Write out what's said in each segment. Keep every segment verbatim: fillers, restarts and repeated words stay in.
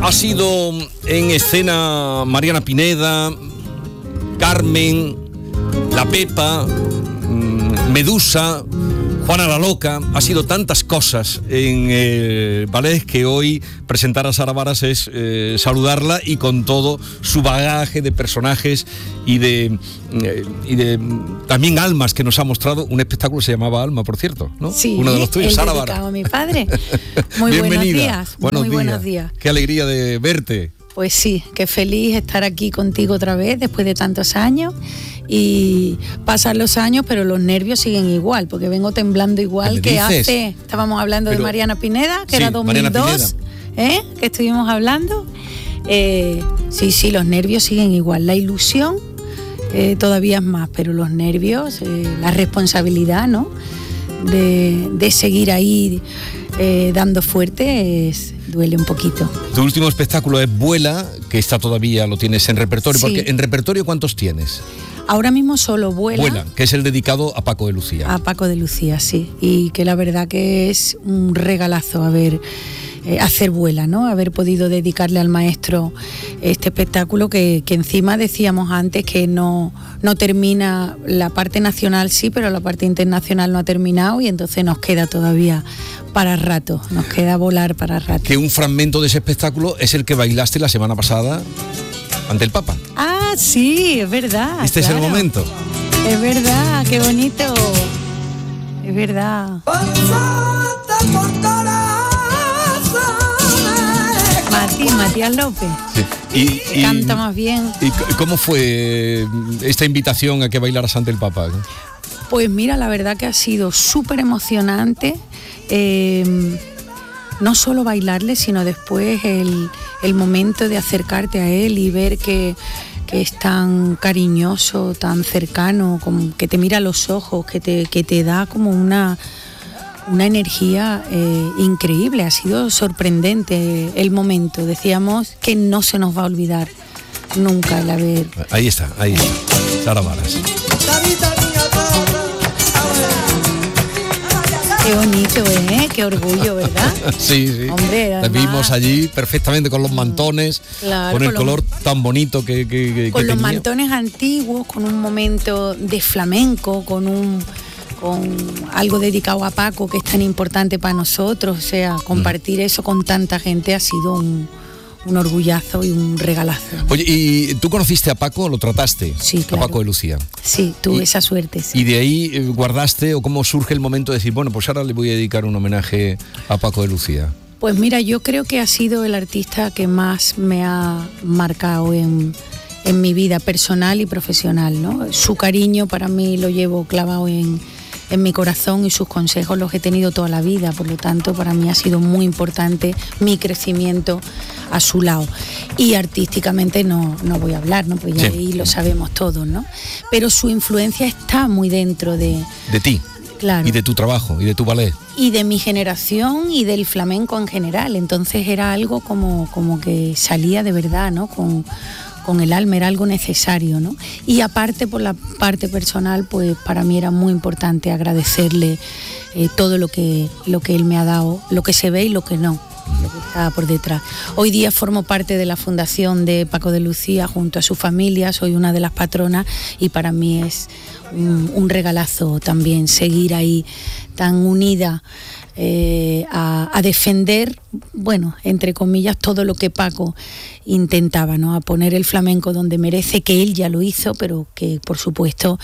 Ha sido en escena Mariana Pineda, Carmen, La Pepa, Medusa, Juana la Loca. Ha sido tantas cosas en el ballet que hoy presentar a Sara Varas es eh, saludarla, y con todo su bagaje de personajes y de, eh, y de también almas que nos ha mostrado. Un espectáculo se llamaba Alma, por cierto, ¿no? Sí, uno de los tuyos, Sara dedicado Varas. a mi padre. Muy Bienvenida. buenos días. Buenos muy días. buenos días. Qué alegría de verte. Pues sí, qué feliz estar aquí contigo otra vez después de tantos años, y pasan los años pero los nervios siguen igual, porque vengo temblando igual que dices? hace, estábamos hablando Pero, de Mariana Pineda, que sí, era dos mil dos, ¿eh? Que estuvimos hablando. Eh, sí, sí, los nervios siguen igual, la ilusión eh, todavía es más, pero los nervios, eh, la responsabilidad, ¿no? De, de seguir ahí eh, dando fuerte es, duele un poquito. Tu último espectáculo es Vuela, que está todavía, lo tienes en repertorio, Sí. porque en repertorio ¿cuántos tienes? Ahora mismo solo Vuela. Vuela, que es el dedicado a Paco de Lucía. A Paco de Lucía, sí. Y que la verdad que es un regalazo haber, eh, hacer Vuela, ¿no? Haber podido dedicarle al maestro este espectáculo que, que encima decíamos antes que no, no termina, la parte nacional sí, pero la parte internacional no ha terminado, y entonces nos queda todavía para rato, nos queda volar para rato. Que un fragmento de ese espectáculo es el que bailaste la semana pasada ante el Papa. Ah, sí, es verdad. Este claro. es el momento. Es verdad, qué bonito. Es verdad. Mati, Matías López. Sí. Y, y, Canta más bien. ¿Y cómo fue esta invitación a que bailaras ante el Papa? Pues mira, la verdad que ha sido súper emocionante. Eh, no solo bailarle, sino después el, el momento de acercarte a él y ver que, que es tan cariñoso, tan cercano, como que te mira a los ojos, que te, que te da como una, una energía eh, increíble. Ha sido sorprendente el momento. Decíamos que no se nos va a olvidar nunca el haber... Ahí está, ahí está. Sara Varas. Qué bonito, ¿eh? Qué orgullo, ¿verdad? Sí, sí. Hombre, la además, vimos allí perfectamente con los mantones, claro, con el con los- color tan bonito que, que, que con que los tenía. mantones antiguos, con un momento de flamenco, con un con algo dedicado a Paco, que es tan importante para nosotros. O sea, compartir eso con tanta gente ha sido un, un orgullazo y un regalazo. Oye, ¿y tú conociste a Paco? ¿Lo trataste? Sí, claro. A Paco de Lucía. Sí, tuve Y- esa suerte. Sí. Y de ahí eh, guardaste, o cómo surge el momento de decir, bueno, pues ahora le voy a dedicar un homenaje a Paco de Lucía. Pues mira, yo creo que ha sido el artista que más me ha marcado en, en mi vida personal y profesional, ¿no? Su cariño para mí lo llevo clavado en, en mi corazón, y sus consejos los he tenido toda la vida. Por lo tanto, para mí ha sido muy importante mi crecimiento a su lado. Y artísticamente no, no voy a hablar, ¿no? Pues ya Sí. ahí lo sabemos todos, ¿no? Pero su influencia está muy dentro de... De ti. Claro. Y de tu trabajo, y de tu ballet. Y de mi generación y del flamenco en general. Entonces era algo como, como que salía de verdad, ¿no? Con, con el alma, era algo necesario, ¿no? Y aparte, por la parte personal, pues para mí era muy importante agradecerle eh, todo lo que, lo que él me ha dado, lo que se ve y lo que no, lo que está por detrás. Hoy día formo parte de la fundación de Paco de Lucía junto a su familia, soy una de las patronas, y para mí es un, un regalazo también seguir ahí tan unida eh, a, a defender, bueno, entre comillas, todo lo que Paco intentaba, ¿no? A poner el flamenco donde merece, que él ya lo hizo, pero que por supuesto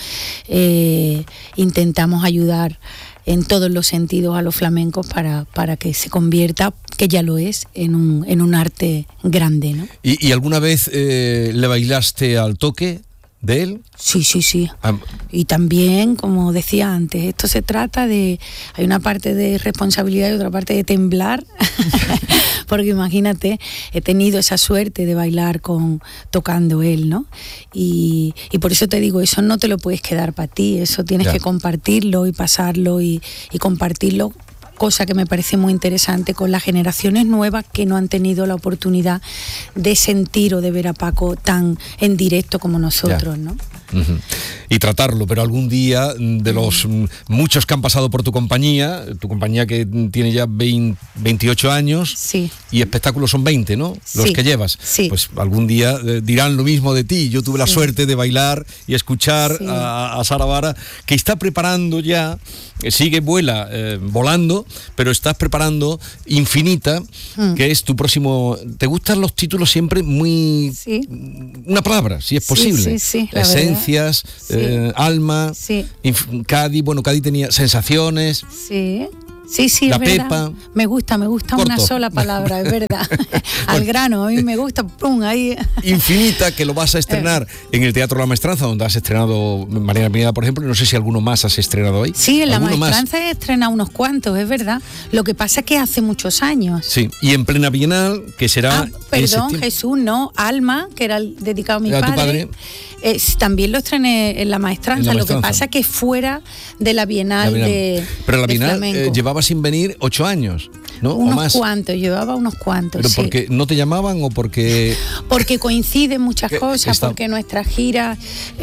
eh, intentamos ayudar en todos los sentidos a los flamencos para, para que se convierta, que ya lo es, en un, en un arte grande, ¿no? ¿Y, y alguna vez eh, le bailaste al toque de él? Sí, sí, sí. Ah, Y también, como decía antes, esto se trata de... Hay una parte de responsabilidad y otra parte de temblar, porque imagínate, he tenido esa suerte de bailar con tocando él, ¿no? Y, y por eso te digo, eso no te lo puedes quedar para ti, eso tienes Ya. que compartirlo y pasarlo y, y compartirlo, cosa que me parece muy interesante con las generaciones nuevas que no han tenido la oportunidad de sentir o de ver a Paco tan en directo como nosotros, Ya. ¿no? Uh-huh. Y tratarlo, pero algún día de los muchos que han pasado por tu compañía, tu compañía que tiene ya veinte, veintiocho años, sí. y espectáculos son veinte, ¿no? Los sí. que llevas. Sí. Pues algún día eh, dirán lo mismo de ti. Yo tuve la sí. suerte de bailar y escuchar sí. a, a Sara Vara, que está preparando ya, eh, sigue, vuela, eh, volando, pero estás preparando Infinita, mm. que es tu próximo... ¿Te gustan los títulos siempre muy... Sí. Una palabra, si es posible. Sí, sí, sí, la Esencias, sí. eh, alma, sí. inf- Cádiz, bueno, Cádiz tenía sensaciones. Sí. Sí, sí, la es verdad. Pepa. Me gusta, me gusta Corto. Una sola palabra, es verdad. Al bueno, grano, a mí me gusta, pum, ahí. Infinita, que lo vas a estrenar en el Teatro La Maestranza, donde has estrenado Mariana Pineda, por ejemplo, y no sé si alguno más has estrenado hoy. Sí, en La Maestranza he estrenado unos cuantos, es verdad. Lo que pasa es que hace muchos años. Sí, y en plena Bienal, que será... Ah, perdón, Jesús, no, Alma, que era el dedicado a mi padre. ¿A tu padre? Eh, también lo estrené en La Maestranza, en la lo que pasa que fuera de la Bienal, la Bienal. de Pero la Bienal eh, llevaba sin venir ocho años, ¿no? Unos ¿O más? cuantos, llevaba unos cuantos. ¿Pero sí. porque no te llamaban o porque...? Porque coinciden muchas cosas, está... porque nuestras giras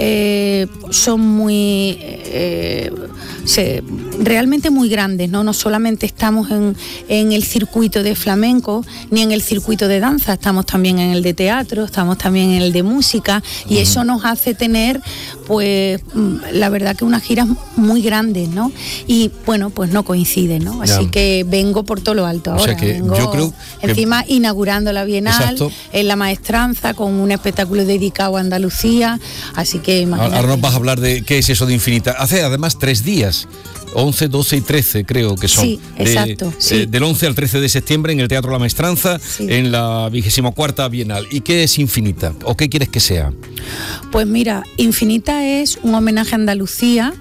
eh, son muy... Eh, se, realmente muy grandes, ¿no? No solamente estamos en, en el circuito de flamenco, ni en el circuito de danza, estamos también en el de teatro, estamos también en el de música, y uh-huh. eso nos hace tener, pues, la verdad que unas giras muy grandes, ¿no? Y, bueno, pues no coinciden, ¿no? Así ya. que vengo por todo lo alto ahora. O sea que vengo yo creo que... encima inaugurando la Bienal, exacto. en La Maestranza, con un espectáculo dedicado a Andalucía, así que imagínate. Ahora nos vas a hablar de qué es eso de Infinita. Hace además tres días, once, doce y trece creo que son. Sí, exacto. De, sí. Eh, del once al trece de septiembre en el Teatro La Maestranza, sí. en la vigésima cuarta Bienal. ¿Y qué es Infinita? ¿O qué quieres que sea? Pues mira, Infinita es un homenaje a Andalucía,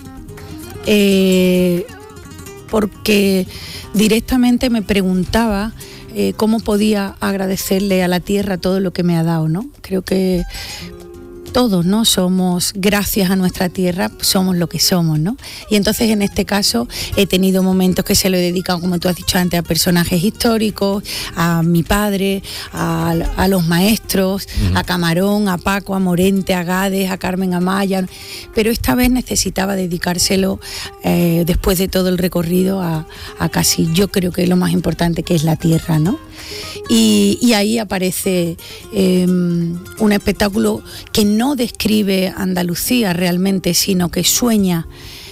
eh, porque directamente me preguntaba eh, cómo podía agradecerle a la tierra todo lo que me ha dado, ¿no? Creo que todos, ¿no? Somos, gracias a nuestra tierra, somos lo que somos, ¿no? Y entonces en este caso he tenido momentos que se lo he dedicado, como tú has dicho antes, a personajes históricos, a mi padre, a, a los maestros, uh-huh. a Camarón, a Paco, a Morente, a Gades, a Carmen Amaya, pero esta vez necesitaba dedicárselo, eh, después de todo el recorrido, a, a casi, yo creo que lo más importante, que es la tierra, ¿no? Y, y ahí aparece eh, un espectáculo que no describe Andalucía realmente, sino que sueña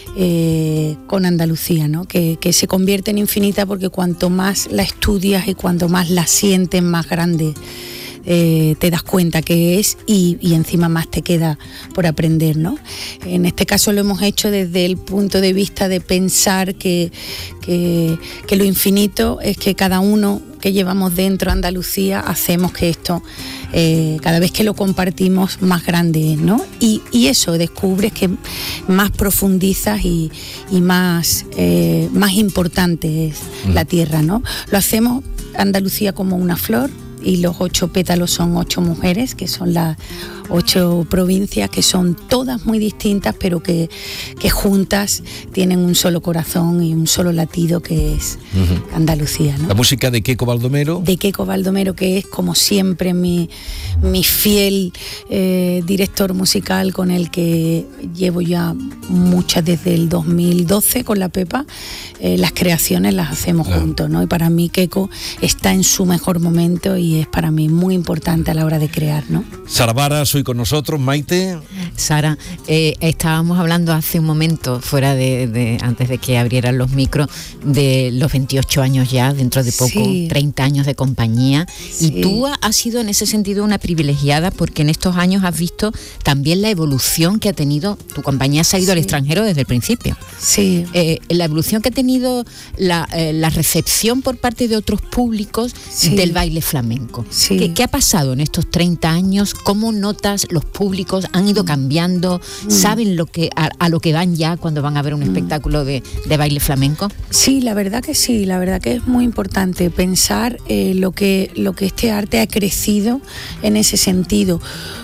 eh, con Andalucía, ¿no? Que, que se convierte en infinita, porque cuanto más la estudias y cuanto más la sientes, más grande Eh, te das cuenta que es, y, y encima más te queda por aprender, ¿no? En este caso lo hemos hecho desde el punto de vista de pensar que, que, que lo infinito es que cada uno que llevamos dentro Andalucía hacemos que esto, eh, cada vez que lo compartimos, más grande es, ¿no? Y, y eso, descubres que más profundizas y, y más, eh, más importante es mm. la tierra, ¿no? Lo hacemos Andalucía como una flor, y los ocho pétalos son ocho mujeres, que son las ocho provincias, que son todas muy distintas, pero que, que juntas tienen un solo corazón y un solo latido, que es uh-huh. Andalucía, ¿no? La música de Queco Baldomero. De Queco Baldomero, que es, como siempre, mi, mi fiel eh, director musical, con el que llevo ya muchas, desde el dos mil doce con la Pepa. Eh, las creaciones las hacemos ah. juntos, ¿no? Y para mí Queco está en su mejor momento y es para mí muy importante a la hora de crear, ¿no? Sara Vara, soy con nosotros. Maite. Sara, eh, estábamos hablando hace un momento, fuera de, de antes de que abrieran los micros, de los veintiocho años ya, dentro de poco, sí. treinta años de compañía. Sí. Y tú has sido en ese sentido una privilegiada, porque en estos años has visto también la evolución que ha tenido. Tu compañía se ha ido sí. al extranjero desde el principio. Sí. Eh, la evolución que ha tenido la, eh, la recepción por parte de otros públicos sí. del baile flamenco. Sí. ¿Qué, ¿Qué ha pasado en estos treinta años? ¿Cómo notas los públicos? ¿Han ido cambiando? Mm. ¿Saben lo que, a, a lo que van ya cuando van a ver un mm. espectáculo de, de baile flamenco? Sí, la verdad que sí, la verdad que es muy importante pensar eh, lo que, lo que este arte ha crecido en ese sentido.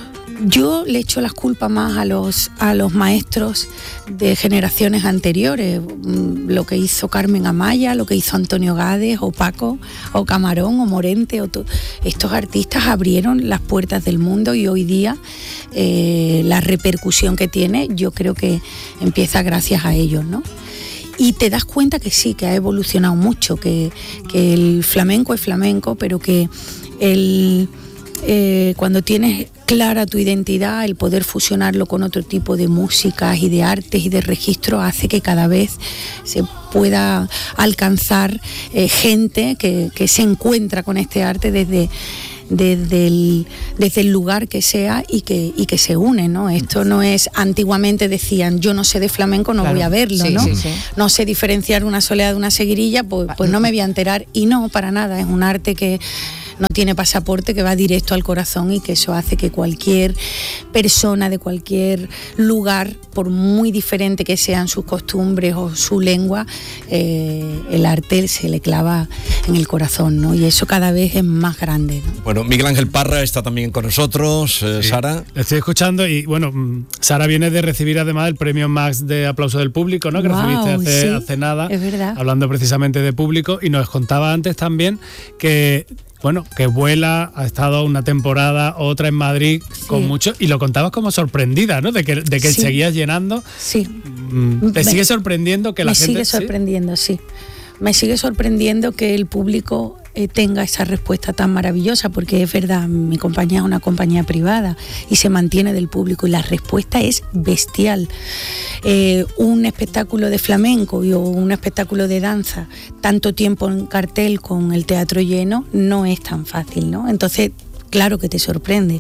Yo le echo las culpas más a los, a los maestros de generaciones anteriores, lo que hizo Carmen Amaya, lo que hizo Antonio Gades, o Paco, o Camarón, o Morente, o to... estos artistas abrieron las puertas del mundo y hoy día eh, la repercusión que tiene, yo creo que empieza gracias a ellos, ¿no? Y te das cuenta que sí, que ha evolucionado mucho, que, que el flamenco es flamenco, pero que el, eh, cuando tienes clara tu identidad, el poder fusionarlo con otro tipo de músicas y de artes y de registros hace que cada vez se pueda alcanzar eh, gente que, que se encuentra con este arte desde... Desde el, desde el lugar que sea y que, y que se une, ¿no? Esto no es, antiguamente decían, yo no sé de flamenco, no claro, voy a verlo, sí, ¿no? Sí, sí. No sé diferenciar una soleá de una seguirilla, pues, pues no me voy a enterar. Y no, para nada, es un arte que no tiene pasaporte, que va directo al corazón y que eso hace que cualquier persona de cualquier lugar, por muy diferente que sean sus costumbres o su lengua, eh, el arte se le clava en el corazón, ¿no? Y eso cada vez es más grande, ¿no? Bueno, Miguel Ángel Parra está también con nosotros. eh, sí, Sara. Estoy escuchando y bueno, Sara viene de recibir además el premio Max de aplauso del público, ¿no? Que wow, recibiste hace, sí, hace nada, es verdad. Hablando precisamente de público, y nos contaba antes también que bueno, que Vuela ha estado una temporada, otra en Madrid, sí, con mucho, y lo contabas como sorprendida, ¿no? De que, de que sí, seguías llenando. Sí. ¿Te me, sigue sorprendiendo que la me gente...? Me sigue sorprendiendo, ¿sí? sí. Me sigue sorprendiendo que el público eh, tenga esa respuesta tan maravillosa, porque es verdad, mi compañía es una compañía privada y se mantiene del público y la respuesta es bestial. Eh, un espectáculo de flamenco y, o un espectáculo de danza, tanto tiempo en cartel con el teatro lleno, no es tan fácil, ¿no? Entonces, claro que te sorprende.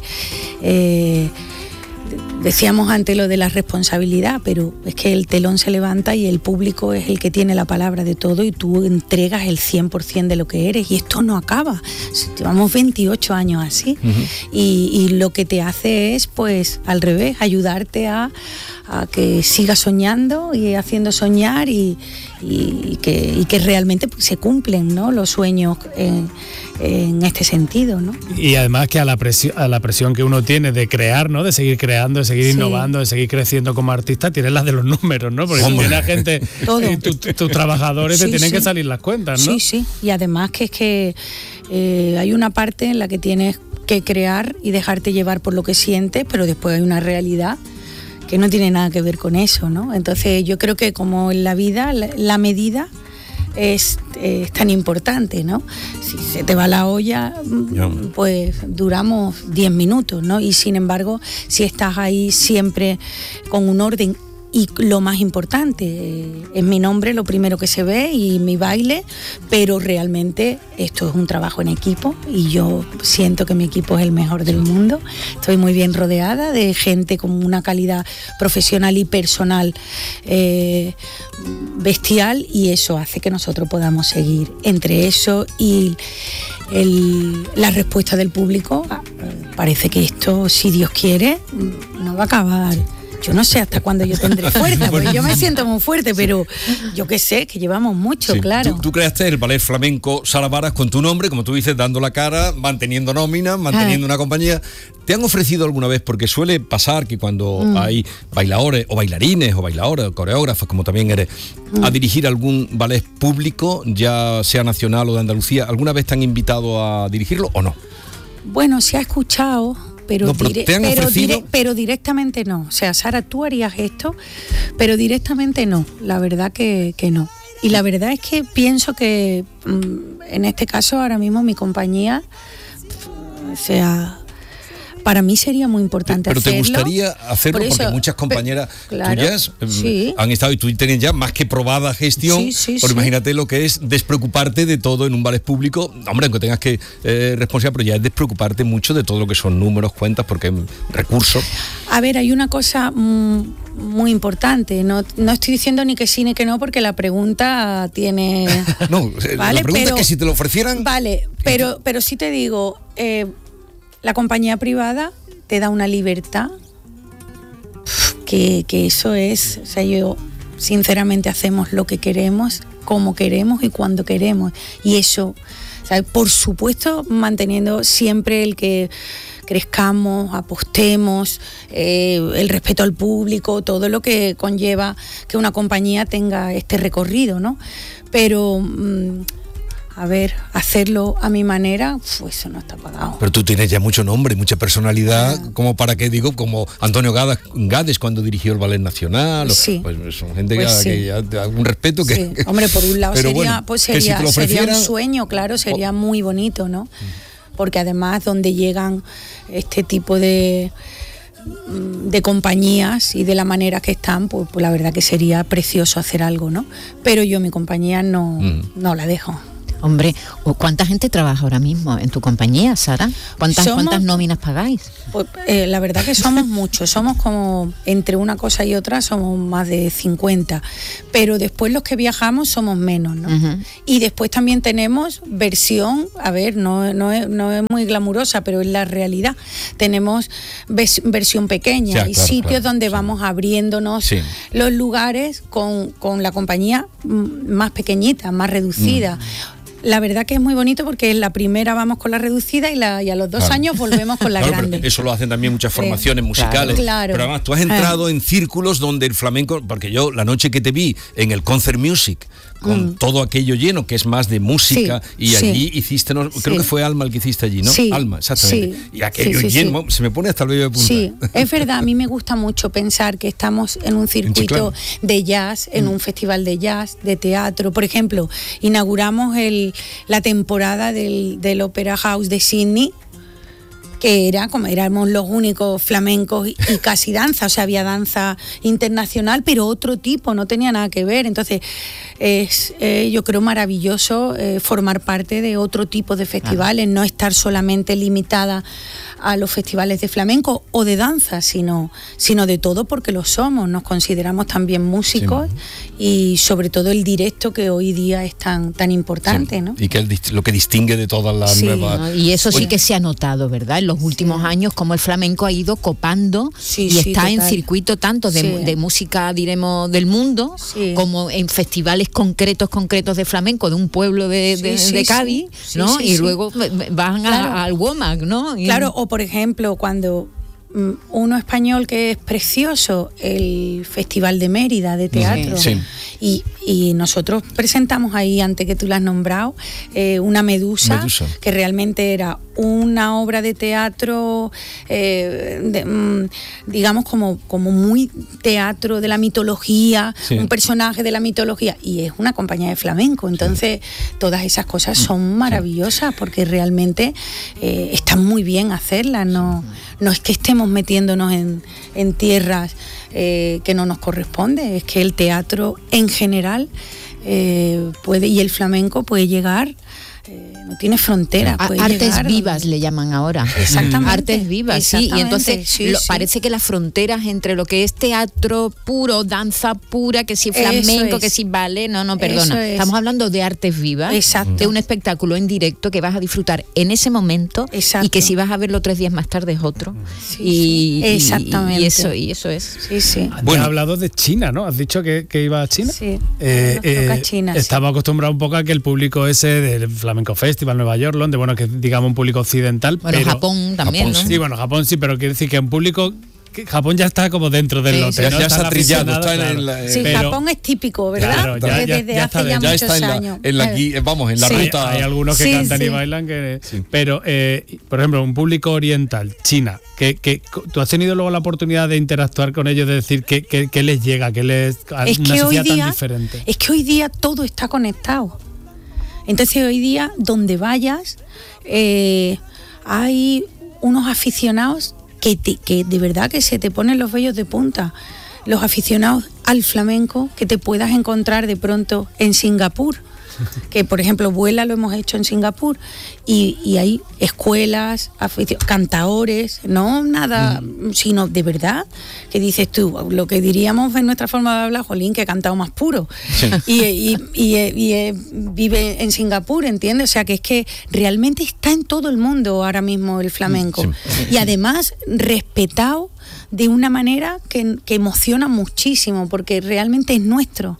Eh, Decíamos antes lo de la responsabilidad, pero es que el telón se levanta y el público es el que tiene la palabra de todo y tú entregas el cien por ciento de lo que eres y esto no acaba. Llevamos veintiocho años así. Uh-huh. y, y lo que te hace es, pues, al revés, ayudarte a, a que sigas soñando y haciendo soñar y, y, y, que, y que realmente se cumplen, ¿no?, los sueños en, en este sentido, ¿no? Y además que a la presión, a la presión que uno tiene de crear, ¿no?, de seguir creando, de seguir sí. innovando, de seguir creciendo como artista, tienes las de los números, ¿no? Porque si tienes gente, eh, tus tu trabajadores sí, te tienen sí. que salir las cuentas, ¿no? Sí, sí, y además que es que eh, hay una parte en la que tienes que crear y dejarte llevar por lo que sientes, pero después hay una realidad que no tiene nada que ver con eso, ¿no? Entonces yo creo que como en la vida, la, la medida es, es tan importante, ¿no? Si se te va la olla, pues duramos diez minutos, ¿no? Y sin embargo, si estás ahí siempre con un orden, y lo más importante, eh, es mi nombre lo primero que se ve y mi baile, pero realmente esto es un trabajo en equipo y yo siento que mi equipo es el mejor del mundo. Estoy muy bien rodeada de gente con una calidad profesional y personal eh, bestial y eso hace que nosotros podamos seguir. Entre eso y el, la respuesta del público, parece que esto, si Dios quiere, no va a acabar. Yo no sé hasta cuándo yo tendré fuerza, porque yo me siento muy fuerte, pero yo qué sé, que llevamos mucho, sí. claro. Tú, tú creaste el ballet flamenco Sara Varas con tu nombre, como tú dices, dando la cara, manteniendo nómina, manteniendo ah. una compañía. ¿Te han ofrecido alguna vez? Porque suele pasar que cuando mm. hay bailadores o bailarines o bailadoras, coreógrafos, como también eres, mm. a dirigir algún ballet público, ya sea nacional o de Andalucía, ¿alguna vez te han invitado a dirigirlo o no? Bueno, se ha escuchado... Pero, no, pero, dire- ¿te han pero, ofrecido? dire- pero directamente no. O sea, Sara, tú harías esto, pero directamente no. La verdad que, que no. Y la verdad es que pienso que mmm, en este caso ahora mismo mi compañía, o sea, para mí sería muy importante pero hacerlo. Pero te gustaría hacerlo Por porque eso, muchas compañeras pero, claro, tuyas sí. han estado y tú tienes ya más que probada gestión. Sí, sí, pero sí. imagínate lo que es despreocuparte de todo en un ballet público. Hombre, aunque tengas que eh, responsabilidad, pero ya es despreocuparte mucho de todo lo que son números, cuentas, porque es recursos. A ver, hay una cosa mmm, muy importante. No, no estoy diciendo ni que sí ni que no, porque la pregunta tiene... no, ¿vale? la pregunta pero, es que si te lo ofrecieran... Vale, pero, pero sí te digo, eh, la compañía privada te da una libertad que, que eso es, o sea, yo sinceramente hacemos lo que queremos, como queremos y cuando queremos, y eso ¿sabes? Por supuesto, manteniendo siempre el que crezcamos, apostemos, eh, el respeto al público, todo lo que conlleva que una compañía tenga este recorrido, ¿no? Pero... Mmm, a ver, hacerlo a mi manera, pues eso no está pagado. Pero tú tienes ya mucho nombre, mucha personalidad, ah. como para qué digo, como Antonio Gades, Gades cuando dirigió el Ballet Nacional. Sí. O, pues son gente pues que, sí. que ya da un respeto que, sí. Hombre, por un lado sería, bueno, pues sería, si sería un sueño, claro, sería muy bonito, ¿no? Porque además donde llegan este tipo de de compañías y de la manera que están, pues, pues la verdad que sería precioso hacer algo, ¿no? Pero yo mi compañía no, mm. no la dejo. Hombre, ¿cuánta gente trabaja ahora mismo en tu compañía, Sara? ¿Cuántas, somos, ¿cuántas nóminas pagáis? Pues, eh, la verdad que somos muchos, somos como, entre una cosa y otra, somos más de cincuenta, pero después los que viajamos somos menos, ¿no? Uh-huh. Y después también tenemos versión, a ver, no, no, es, no es muy glamurosa, pero es la realidad, tenemos ves, versión pequeña, sí, y claro, sitios claro, donde sí. vamos abriéndonos sí. los lugares con, con la compañía más pequeñita, más reducida. Mm. La verdad que es muy bonito porque en la primera vamos con la reducida y, la, y a los dos claro. años volvemos con la claro, grande. Eso lo hacen también muchas formaciones sí, musicales. Claro. Pero además tú has entrado ah. en círculos donde el flamenco, porque yo la noche que te vi en el Concert Music, con mm. todo aquello lleno, que es más de música, sí, y allí sí. hiciste, no, creo sí. que fue Alma el que hiciste allí, ¿no? Sí, Alma, exactamente. Sí, y aquello sí, sí, lleno, sí. se me pone hasta el vello de punta. Sí, es verdad, a mí me gusta mucho pensar que estamos en un circuito de jazz, en mm. un festival de jazz, de teatro. Por ejemplo, inauguramos el, la temporada del, del Opera House de Sydney, que era como éramos los únicos flamencos y, y casi danza, o sea, había danza internacional, pero otro tipo, no tenía nada que ver. Entonces, es eh, yo creo maravilloso eh, formar parte de otro tipo de festivales, no estar solamente limitada a los festivales de flamenco o de danza, sino, sino de todo, porque lo somos, nos consideramos también músicos sí, y sobre todo el directo, que hoy día es tan, tan importante, sí, ¿no? Y que el, lo que distingue de todas las sí, nuevas... ¿no? Y eso sí Oye. que se ha notado, ¿verdad? En los últimos sí. años, como el flamenco ha ido copando sí, y sí, está total. en circuito tanto de, sí. de música, diremos, del mundo, sí. como en festivales concretos, concretos de flamenco de un pueblo de, de, sí, sí, de Cádiz, sí. ¿no? Sí, y sí, luego sí. van claro. a, al WOMAC, ¿no? Y claro, o por ejemplo, cuando uno español que es precioso, el Festival de Mérida de teatro, sí, sí. Y, y nosotros presentamos ahí, antes que tú la has nombrado, eh, una Medusa, Medusa, que realmente era una obra de teatro, eh, de, mm, digamos como, como muy teatro de la mitología, sí. un personaje de la mitología, y es una compañía de flamenco. Entonces sí. todas esas cosas son maravillosas, porque realmente eh, están muy bien hacerlas, no, no es que estemos metiéndonos en, en tierras eh, que no nos corresponde, es que el teatro en general eh, puede, y el flamenco puede llegar, eh, no tiene frontera. Puede Artes llegar, vivas le llaman ahora. Exactamente. Artes vivas, sí. Y entonces sí, lo, sí. parece que las fronteras entre lo que es teatro puro, danza pura, que si flamenco, es. que si ballet, no, no, perdona. Estamos hablando de artes vivas. Exacto. De un espectáculo en directo que vas a disfrutar en ese momento. Exacto. Y que si vas a verlo tres días más tarde es otro. Sí, y, sí. Exactamente. Y, y eso, y eso es. Sí, sí. Bueno, has hablado de China, ¿no? Has dicho que, que iba a China. Sí. Eh, eh, China, estaba sí. acostumbrado un poco a que el público ese del Flamenco Festival, Nueva York, Londres, bueno, que digamos un público occidental. Bueno, pero Japón también, Japón, ¿no? Sí, bueno, Japón sí, pero quiere decir que un público... Que Japón ya está como dentro del sí, lote, sí, ¿no? Ya, ya está trillado, está claro. en la, eh, sí, pero, Japón es típico, ¿verdad? Claro, ya, desde, ya, desde ya hace está, ya, ya muchos está en años. la, en la eh. vamos, en la sí. ruta. Hay, hay algunos que sí, cantan sí. y bailan, que, sí. pero, eh, por ejemplo, un público oriental, China, que, que tú has tenido luego la oportunidad de interactuar con ellos, de decir qué que, que les llega, que les a es una que sociedad hoy día, tan diferente. Es que hoy día todo está conectado. Entonces hoy día, donde vayas, eh, hay unos aficionados que, te, que de verdad que se te ponen los vellos de punta. Los aficionados al flamenco que te puedas encontrar de pronto en Singapur, que por ejemplo Vuela lo hemos hecho en Singapur, y, y hay escuelas, aficio- cantaores, no nada, mm. sino de verdad, que dices tú, lo que diríamos en nuestra forma de hablar, jolín, que cantado más puro, sí. y, y, y, y, y vive en Singapur, ¿entiendes? O sea que es que realmente está en todo el mundo ahora mismo el flamenco, sí. y además respetado de una manera que, que emociona muchísimo, porque realmente es nuestro.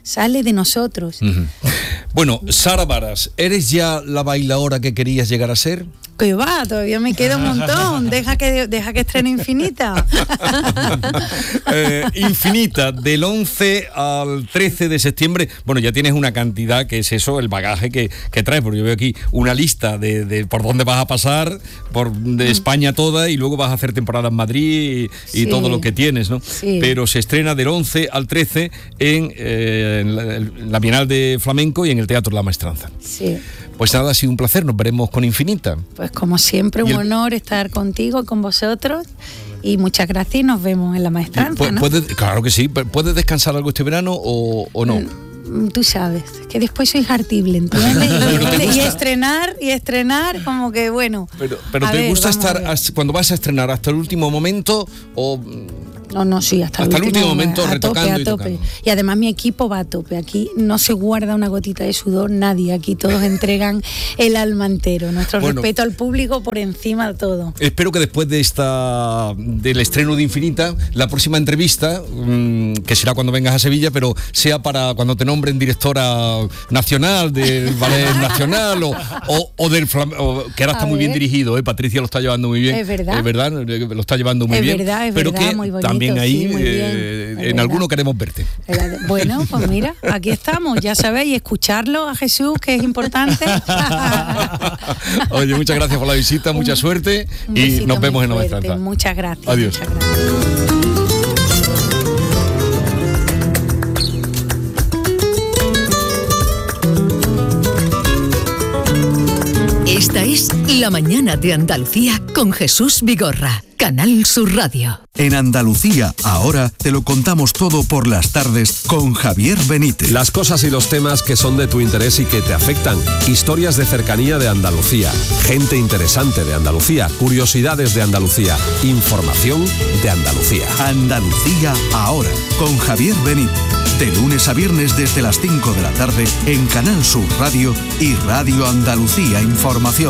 sale de nosotros. Uh-huh. Bueno, Sara Varas, ¿eres ya la bailaora que querías llegar a ser? Que va, todavía me queda un montón. Deja que, deja que estrene Infinita. eh, Infinita, del once al trece de septiembre. Bueno, ya tienes una cantidad, que es eso, el bagaje que, que traes, porque yo veo aquí una lista de, de por dónde vas a pasar, por de España toda, y luego vas a hacer temporada en Madrid y, y sí, todo lo que tienes, ¿no? Sí. Pero se estrena del once al trece en, eh, en, la, en la Bienal de Flamenco y en el Teatro La Maestranza. Sí. Pues nada, ha sido un placer, nos veremos con Infinita. Pues como siempre, un el... honor estar contigo, con vosotros, y muchas gracias y nos vemos en La Maestranza, ¿no? ¿Puedes, claro que sí, ¿puedes descansar algo este verano o, o no? Tú sabes, que después soy hartible, ¿entiendes? Y, y estrenar, y estrenar como que bueno. Pero, pero ¿te ver, gusta estar cuando vas a estrenar hasta el último momento o...? No, no, sí, hasta, hasta el último, último momento a retocando tope, a tope. Y, y además mi equipo va a tope. Aquí no se guarda una gotita de sudor nadie. Aquí todos entregan el alma entero. Nuestro bueno, respeto al público por encima de todo. Espero que después de esta del estreno de Infinita, la próxima entrevista, mmm, que será cuando vengas a Sevilla, pero sea para cuando te nombren directora nacional del Ballet Nacional o, o, o del o, que ahora está a muy ver. bien dirigido, ¿eh? Patricia lo está llevando muy bien. Es verdad. Es verdad, lo está llevando muy es bien. Verdad, es pero verdad, que muy bonito. También ahí, sí, muy bien, eh, en verdad. Alguno queremos verte. Bueno, pues mira, aquí estamos, ya sabéis, escucharlo a Jesús, que es importante. Oye, muchas gracias por la visita, mucha un, suerte un y nos vemos en La Maestranza. Muchas gracias. Adiós. Muchas gracias. Esta es La Mañana de Andalucía con Jesús Vigorra, Canal Sur Radio. En Andalucía, ahora te lo contamos todo por las tardes con Javier Benítez. Las cosas y los temas que son de tu interés y que te afectan. Historias de cercanía de Andalucía. Gente interesante de Andalucía. Curiosidades de Andalucía. Información de Andalucía. Andalucía, ahora, con Javier Benítez. De lunes a viernes desde las cinco de la tarde en Canal Sur Radio y Radio Andalucía Información.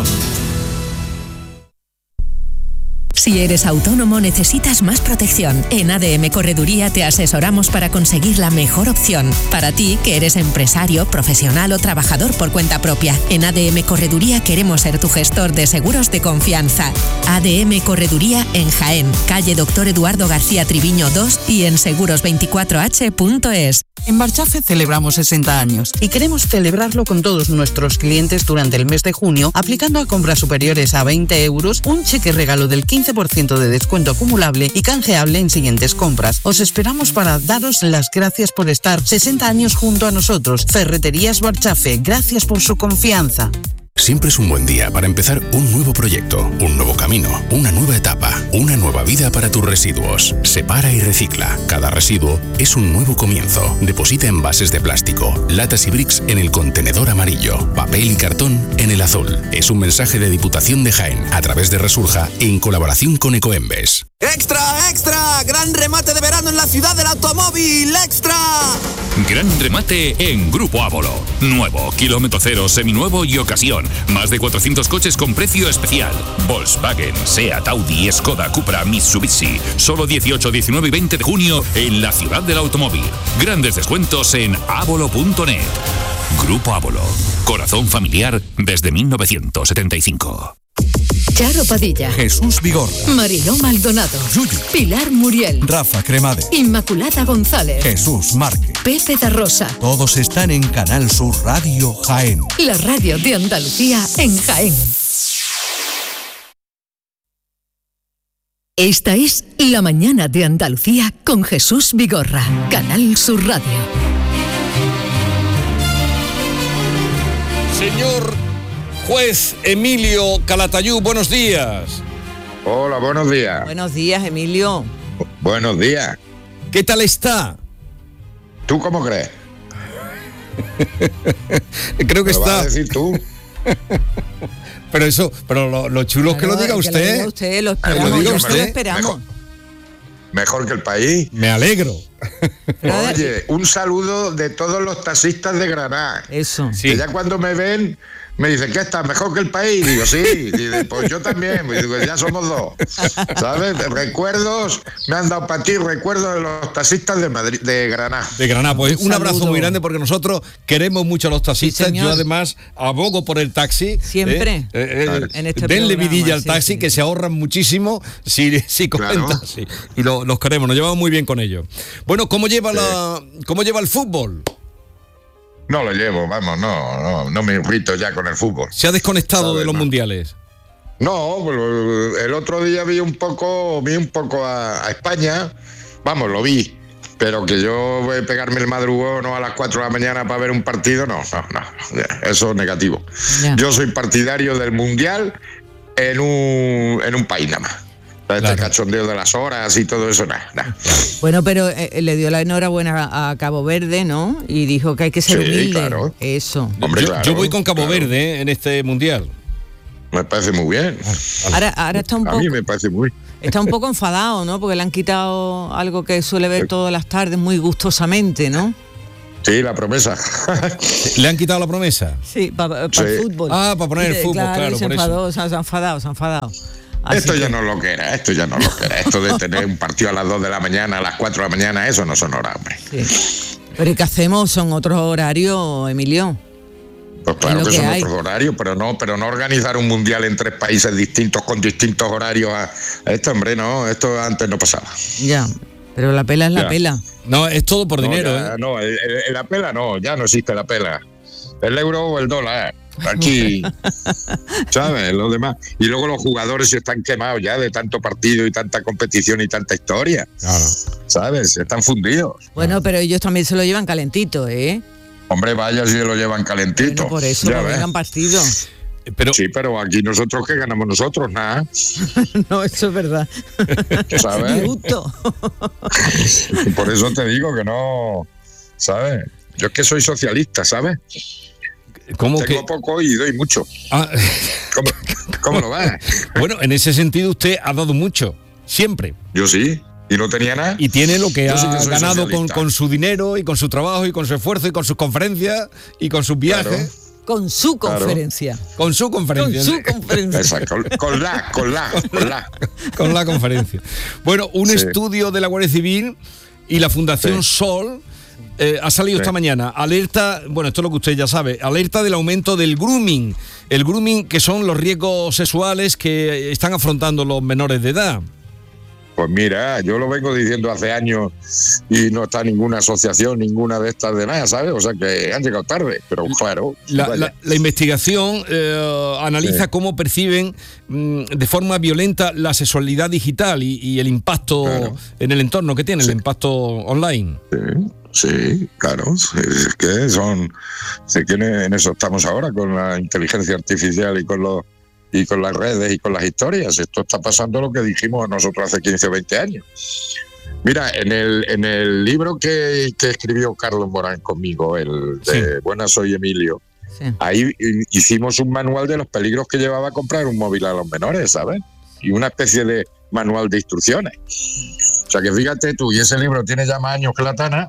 Si eres autónomo, necesitas más protección. En A D M Correduría te asesoramos para conseguir la mejor opción. Para ti, que eres empresario, profesional o trabajador por cuenta propia. En A D M Correduría queremos ser tu gestor de seguros de confianza. A D M Correduría en Jaén, calle Doctor Eduardo García Triviño dos y en seguros veinticuatro h punto es. En Barchafe celebramos sesenta años y queremos celebrarlo con todos nuestros clientes durante el mes de junio, aplicando a compras superiores a veinte euros un cheque regalo del quince por ciento de descuento acumulable y canjeable en siguientes compras. Os esperamos para daros las gracias por estar sesenta años junto a nosotros. Ferreterías Barchafe, gracias por su confianza. Siempre es un buen día para empezar un nuevo proyecto, un nuevo camino, una nueva etapa, una nueva vida para tus residuos. Separa y recicla. Cada residuo es un nuevo comienzo. Deposita envases de plástico, latas y bricks en el contenedor amarillo, papel y cartón en el azul. Es un mensaje de Diputación de Jaén a través de Resurja en colaboración con Ecoembes. ¡Extra, extra! ¡Gran remate de verano en la ciudad del automóvil! ¡Extra! Gran remate en Grupo Ávolo. Nuevo, kilómetro cero, seminuevo y ocasión. Más de cuatrocientos coches con precio especial. Volkswagen, Seat, Audi, Skoda, Cupra, Mitsubishi. Solo dieciocho, diecinueve y veinte de junio en la ciudad del automóvil. Grandes descuentos en ávolo punto net. Grupo Ávolo. Corazón familiar desde mil novecientos setenta y cinco. Charo Padilla, Jesús Vigor, Mariló Maldonado, Yuyu, Pilar Muriel, Rafa Cremades, Inmaculada González, Jesús Márquez, Pepe da Rosa. Todos están en Canal Sur Radio Jaén. La radio de Andalucía en Jaén. Esta es La Mañana de Andalucía con Jesús Vigorra, Canal Sur Radio. Señor juez Emilio Calatayud, buenos días. Hola, buenos días. Buenos días, Emilio. Buenos días. ¿Qué tal está? ¿Tú cómo crees? Creo que ¿Lo está. vas a decir tú? Pero eso, pero lo, lo chulo es que lo diga que usted. Lo diga usted, lo esperamos. Lo diga usted. Lo esperamos. Mejor, mejor que el país. Me alegro. Oye, un saludo de todos los taxistas de Granada. Eso. Sí. Que ya cuando me ven Me dice, ¿qué estás? ¿Mejor que el país? Digo, sí. Dice, pues yo también. Digo, ya somos dos. ¿Sabes? Recuerdos, me han dado para ti recuerdos de los taxistas de Madrid, de Granada. De Granada, pues un, un abrazo muy grande porque nosotros queremos mucho a los taxistas. Sí, yo además abogo por el taxi. Siempre. Eh, eh, claro. En este denle programa, vidilla al sí, taxi, sí. que se ahorran muchísimo si, si cogen claro. taxi. Y lo, los queremos, nos llevamos muy bien con ellos. Bueno, ¿cómo lleva, sí. la, ¿cómo lleva el fútbol? No lo llevo, vamos, no, no, no me irrito ya con el fútbol. ¿Se ha desconectado ¿sabes? de los No. mundiales? No, el otro día vi un poco, vi un poco a, a España, vamos, lo vi, pero que yo voy a pegarme el madrugón a las cuatro de la mañana para ver un partido, no, no, no, eso es negativo. Yeah. Yo soy partidario del mundial en un, en un país nada más. Este claro. cachondeo de las horas y todo eso, nada. Nah. Bueno, pero eh, le dio la enhorabuena a, a Cabo Verde, ¿no? Y dijo que hay que ser sí, humilde. Claro. Eso. Hombre, yo, claro, yo voy con Cabo claro. Verde eh, en este mundial. Me parece muy bien. Ahora, ahora está un poco. A mí me parece muy bien. Está un poco enfadado, ¿no? Porque le han quitado algo que suele ver todas las tardes muy gustosamente, ¿no? Sí, la promesa. ¿Le han quitado la promesa? Sí, para pa sí. el fútbol. Ah, para poner el fútbol, claro. claro Se por enfadó, eso. se han enfadado, se han enfadado. Así esto que... ya no es lo que era, esto ya no es lo que era. Esto de tener un partido a las dos de la mañana, a las cuatro de la mañana, eso no son horas, hombre. Sí. Pero ¿y qué hacemos? Son otros horarios, Emilio. Pues claro que, que son hay. otros horarios, pero no, pero no organizar un mundial en tres países distintos con distintos horarios. A esto, hombre, no, esto antes no pasaba. Ya, pero la pela es la ya. pela. No, es todo por no, dinero. Ya, ¿eh? No, el, el, la pela no, ya no existe la pela. El euro o el dólar. Aquí, ¿sabes? Lo demás. Y luego los jugadores se están quemados ya de tanto partido y tanta competición y tanta historia. Claro. ¿Sabes? Se están fundidos. Bueno, pero ellos también se lo llevan calentito, ¿eh? Hombre, vaya si lo llevan calentito. Bueno, por eso ya no vengan partido. Pero... Sí, pero aquí nosotros, ¿qué ganamos nosotros? Nada. No, eso es verdad. ¿Sabes? Justo. Por eso te digo que no, ¿sabes? Yo es que soy socialista, ¿sabes? ¿Cómo Tengo que? poco y doy mucho. Ah. ¿Cómo, ¿Cómo lo ves? Bueno, en ese sentido usted ha dado mucho, siempre. Yo sí, y no tenía nada. Y tiene lo que Yo ha sí que ganado con, con su dinero y con su trabajo y con su esfuerzo y con sus conferencias y con sus viajes. Claro. Con su conferencia. Claro. Con su conferencia. Con su conferencia. Exacto, con, con la, con la, con la. Con la conferencia. Bueno, un sí. estudio de la Guardia Civil y la Fundación sí. Sol eh, ha salido sí. esta mañana. Alerta, bueno, esto es lo que usted ya sabe, alerta del aumento del grooming. El grooming, que son los riesgos sexuales que están afrontando los menores de edad. Pues mira, yo lo vengo diciendo hace años y no está ninguna asociación, ninguna de estas de nada, ¿sabes? O sea que han llegado tarde, pero claro. La, la, la investigación eh, analiza sí. cómo perciben mm, de forma violenta la sexualidad digital y, y el impacto claro. en el entorno que tiene, sí. el impacto online. Sí. Sí, claro, es que son, se quiere, en eso estamos ahora con la inteligencia artificial y con los y con las redes y con las historias. Esto está pasando lo que dijimos nosotros hace quince o veinte años. Mira, en el en el libro que, que escribió Carlos Morán conmigo, el de sí. Buenas soy Emilio, sí. ahí hicimos un manual de los peligros que llevaba a comprar un móvil a los menores, ¿sabes? Y una especie de manual de instrucciones. O sea que fíjate tú, y ese libro tiene ya más años que la Tana.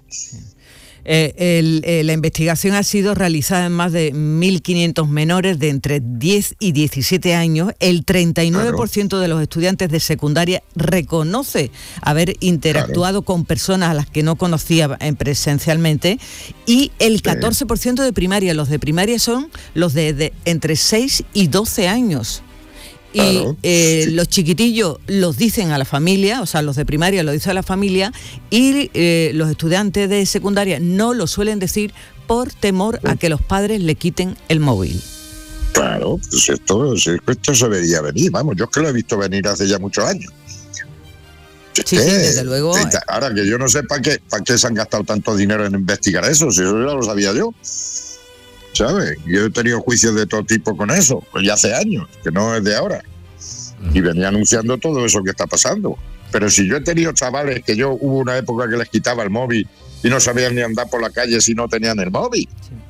Eh, el, eh, la investigación ha sido realizada en más de mil quinientos menores de entre diez y diecisiete años. El treinta y nueve por ciento claro. de los estudiantes de secundaria reconoce haber interactuado claro. con personas a las que no conocía presencialmente, y el catorce por ciento de primaria. Los de primaria son los de, de entre seis y doce años. Y claro, eh, sí. los chiquitillos los dicen a la familia, o sea, los de primaria lo dicen a la familia, y eh, los estudiantes de secundaria no lo suelen decir por temor a que los padres le quiten el móvil. Claro, pues esto, esto se veía venir, vamos, yo es que lo he visto venir hace ya muchos años. Sí, sí, desde luego. Ahora que yo no sé para qué, para qué se han gastado tanto dinero en investigar eso, si eso ya lo sabía yo. ¿Sabes? Yo he tenido juicios de todo tipo con eso, pues ya hace años, que no es de ahora. Y venía anunciando todo eso que está pasando. Pero si yo he tenido chavales que yo hubo una época que les quitaba el móvil y no sabían ni andar por la calle si no tenían el móvil.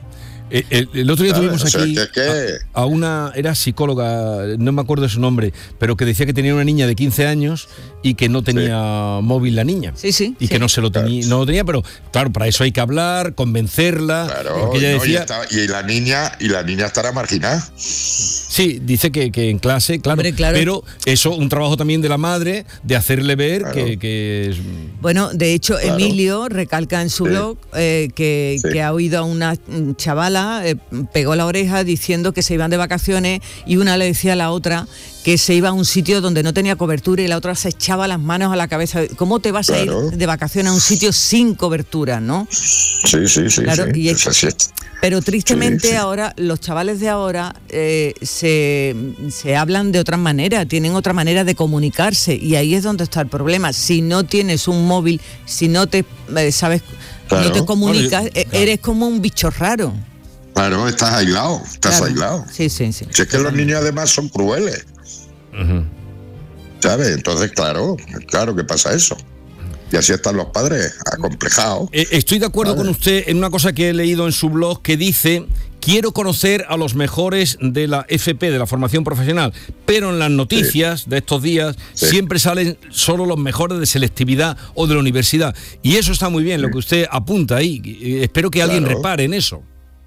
El, el, el otro día ¿sabes? tuvimos aquí o sea, que, que... A, a una, era psicóloga, no me acuerdo de su nombre, pero que decía que tenía una niña de quince años y que no tenía sí. móvil la niña. Sí, sí. Y sí. que no se lo tenía, claro. no lo tenía, pero claro, para eso hay que hablar, convencerla. Claro, porque ella no, decía, y, está, y la niña, y la niña estará marginada. Sí, dice que, que en clase, claro, Hombre, claro, pero eso, un trabajo también de la madre, de hacerle ver claro. que, que es... Bueno, de hecho, claro. Emilio recalca en su sí. blog eh, que, sí. que ha oído a una chavala, eh, pegó la oreja diciendo que se iban de vacaciones y una le decía a la otra que se iba a un sitio donde no tenía cobertura y la otra se echaba las manos a la cabeza. ¿Cómo te vas claro. a ir de vacaciones a un sitio sin cobertura, no? Sí, sí, sí. Claro, sí, y es, es pero tristemente sí, sí. ahora, los chavales de ahora eh, se, se hablan de otra manera, tienen otra manera de comunicarse y ahí es donde está el problema. Si no tienes un móvil, si no te, eh, sabes, claro. no te comunicas, bueno, claro. eres como un bicho raro. Claro, estás aislado, estás claro. aislado. Sí, sí, sí. Si es que los niños además son crueles. Uh-huh. ¿Sabes? Entonces, claro, claro que pasa eso. Y así están los padres, acomplejados. Estoy de acuerdo ¿sabes? con usted en una cosa que he leído en su blog que dice: quiero conocer a los mejores de la F P, de la formación profesional, pero en las noticias sí. de estos días sí. siempre salen solo los mejores de selectividad o de la universidad. Y eso está muy bien, sí. lo que usted apunta ahí. Espero que claro. alguien repare en eso.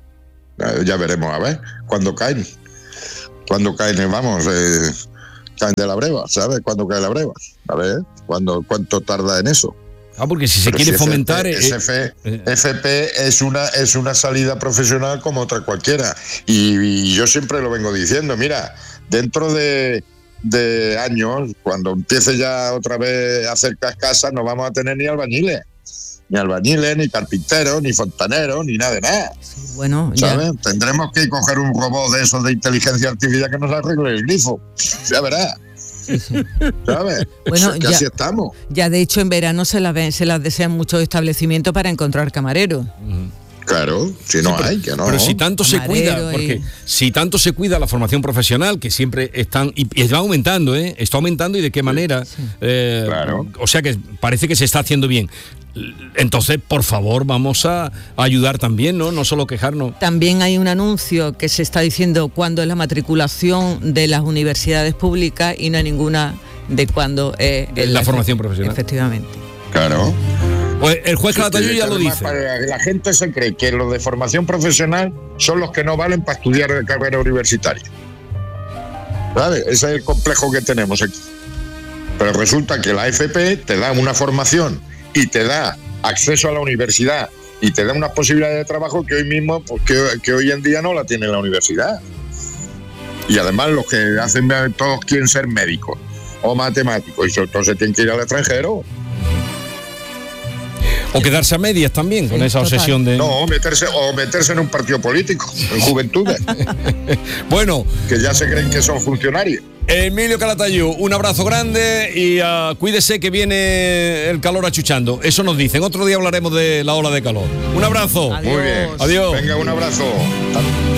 Ya veremos, a ver, cuando caen. Cuando caen, vamos... Eh... caen de la breva, ¿sabes? ¿Cuándo cae la breva? A ver, ¿cuándo, ¿cuánto tarda en eso? Ah, porque si se Pero quiere si fomentar... F P, eh, eh, F P es una, es una salida profesional como otra cualquiera. Y, y yo siempre lo vengo diciendo, mira, dentro de, de años, cuando empiece ya otra vez a hacer casas, no vamos a tener ni albañiles. Ni albañiles, ni carpinteros, ni fontaneros, ni nada de nada. Sí, bueno, ¿sabes? Ya. Tendremos que coger un robot de esos de inteligencia artificial que nos arregle el grifo. Ya verás. Sí, sí. ¿Sabes? Bueno, que ya, así estamos. Ya de hecho en verano se las ven, se las desean muchos establecimientos para encontrar camareros. Uh-huh. Claro, si no sí, pero, hay, que no. Pero si tanto se Camarero cuida, porque y... si tanto se cuida la formación profesional, que siempre están, y, y va aumentando, ¿eh? Está aumentando y de qué manera. Sí. Eh, claro. O sea que parece que se está haciendo bien. Entonces, por favor, vamos a, a ayudar también, ¿no? No solo quejarnos. También hay un anuncio que se está diciendo cuándo es la matriculación de las universidades públicas y no hay ninguna de cuándo es la, la formación profesional. Efectivamente. Claro. Pues el juez Calatayud ya lo dice. La gente se cree que los de formación profesional son los que no valen para estudiar de carrera universitaria. ¿Sabes? Ese es el complejo que tenemos aquí. Pero resulta que la F P te da una formación y te da acceso a la universidad y te da unas posibilidades de trabajo que hoy mismo, pues, que, que hoy en día no la tiene la universidad. Y además los que hacen, todos quieren ser médicos o matemáticos y entonces tienen que ir al extranjero. O quedarse a medias también, sí, con esa total. obsesión de... No, meterse, o meterse en un partido político, en juventudes. Bueno. Que ya se creen que son funcionarios. Emilio Calatayud, un abrazo grande y uh, cuídese que viene el calor achuchando. Eso nos dicen. Otro día hablaremos de la ola de calor. Un abrazo. Adiós. Muy bien. Adiós. Venga, un abrazo.